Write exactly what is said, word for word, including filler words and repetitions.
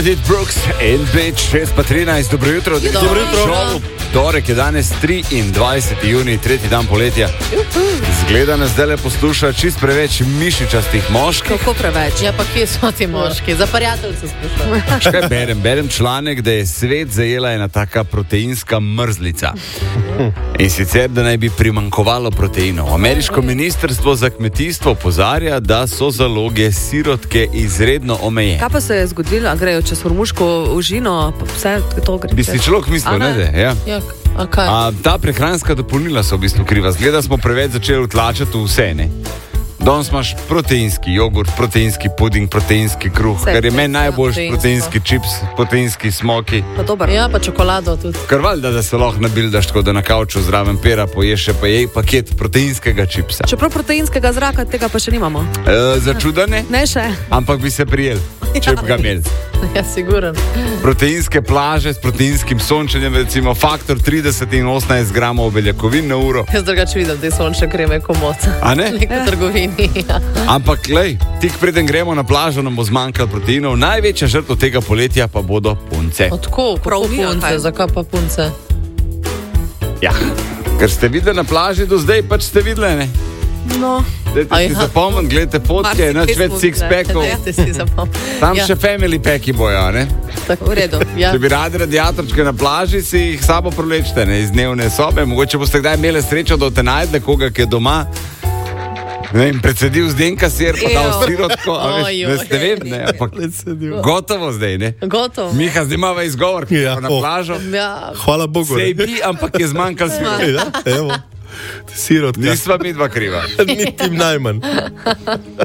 Meredith Brooks in Bitch, šest pa trinajst, dobro jutro. Dobro jutro. Torek je danes triindvajseti junij, tretji dan poletja. Zgleda nas zdaj le posluša čist preveč mišičastih moških. Kako preveč? Ja, pa kje so ti moški? Za prijateljce sprašujem. Še berem, berem članek, da je svet zajela ena taka proteinska mrzlica. In sicer, da naj bi primankovalo proteinov. Ameriško ministrstvo za kmetijstvo opozarja, da so zaloge sirotke izredno omejene. Kaj pa se je zgodilo? Grejo čez hormuško užino, pa vse to gre. Bi si človek mislil, ne, ne? Ja. Ja. A kaj? A, ta prehranska dopolnila so v bistvu kriva. Zgleda, smo preveč začeli utlačati v vse, ne? Danes imaš proteinski jogurt, proteinski puding, proteinski kruh, vse, kar je meni najboljši, proteinski čips, proteinski smoki. Pa dober. Ja, pa čokolado tudi. Kar valjda, da se lahko nabildaš, tako da na kavču zraven pera poješ še pa jej paket proteinskega čipsa. Čeprav proteinskega zraka tega pa še nimamo. E, začudane? Ne še. Ampak bi se prijel, če bi ga imeli. Ja, siguren. Proteinske plaže s proteinskim sončenjem, recimo faktor trideset in osemnajst gramov beljakovin na uro. Jaz drugače vidim, da je sončne kreme komot. A ne? Neko ja. Trgovini. Ja. Ampak, lej, tik preden gremo na plažo, nam bo zmanjkalo proteinov. Največja žrtev tega poletja pa bodo punce. Odko? Prav punce? Zakaj pa punce? Ja, ker ste videli na plaži do zdaj, pač ste videli, ne? No. Dajte si zapomniti, gledajte fotke, nič več six-packov. Tam ja. Še family packi bojo, ne? Tako, v redu, ja. Če bi radi radiatorčke na plaži, si jih sabo prolečete, ne, iz dnevne sobe. Mogoče boste kdaj imeli srečo, da te najde koga, ki je doma. Ne, in predsedil Zdenka sir, pa dal sirotko, a veš, ne ste vem, ne, ampak gotovo zdaj, ne? Gotovo. Miha, zdaj imava izgovor, ki ja, je na plažo. Ja. Hvala Bogu. Sej bi, ampak je zmanjkal sir. Ja, evo. Sirotka. Nisva mi dva kriva. Niti najmanj.